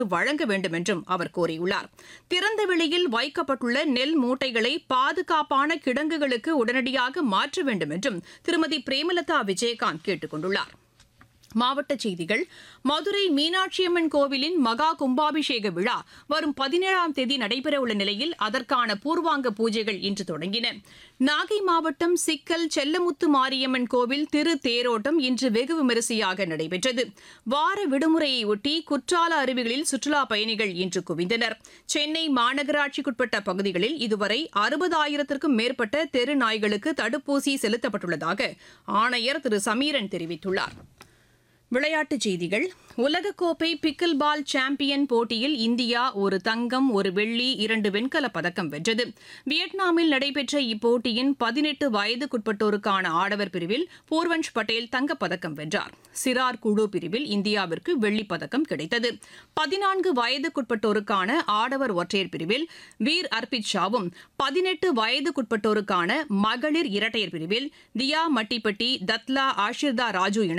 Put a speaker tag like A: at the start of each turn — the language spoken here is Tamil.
A: வழங்க வேண்டும் என்றும் அவர் கோரியுள்ளார். திறந்த வெளியில் வைக்கப்பட்டுள்ள நெல் மூட்டைகளை பாதுகாப்பான கிடங்குகளுக்கு உடனடியாக மாற்ற வேண்டும் என்றும் திருமதி பிரேமலதா விஜயகாந்த் கேட்டுக் கொண்டுள்ளார். மாவட்டச் செய்திகள். மதுரை மீனாட்சியம்மன் கோவிலின் மகா கும்பாபிஷேக விழா வரும் 17ஆம் தேதி நடைபெறவுள்ள நிலையில் அதற்கான பூர்வாங்க பூஜைகள் இன்று தொடங்கின. நாகை மாவட்டம் சிக்கல் செல்லமுத்து மாரியம்மன் கோவில் திரு தேரோட்டம் இன்று வெகு விமரிசையாக நடைபெற்றது. வார விடுமுறையொட்டி குற்றால அருவிகளில் சுற்றுலாப் பயணிகள் இன்று குவிந்தனர். சென்னை மாநகராட்சிக்குட்பட்ட பகுதிகளில் இதுவரை 60,000க்கும் மேற்பட்ட தெரு நாய்களுக்கு தடுப்பூசி செலுத்தப்பட்டுள்ளதாக ஆணையர் திரு சமீரன் தெரிவித்துள்ளார். விளையாட்டுச் செய்திகள். உலகக்கோப்பை பிக்கில் பால் சாம்பியன் போட்டியில் இந்தியா ஒரு தங்கம், ஒரு வெள்ளி, 2 வெண்கலப் பதக்கம் வென்றது. வியட்நாமில் நடைபெற்ற இப்போட்டியின் 18 வயதுக்குட்பட்டோருக்கான ஆடவர் பிரிவில் பூர்வன்ஷ் பட்டேல் தங்கப்பதக்கம் வென்றார். சிறார் குழு பிரிவில் இந்தியாவிற்கு வெள்ளிப் பதக்கம் கிடைத்தது. 14 வயதுக்குட்பட்டோருக்கான ஆடவர் ஒற்றையர் பிரிவில் வீர் அர்பித் ஷாவும், 18 வயதுக்குட்பட்டோருக்கான மகளிர் இரட்டையர் பிரிவில் தியா மட்டிப்பட்டி, தத்லா ஆஷிர்தா ராஜு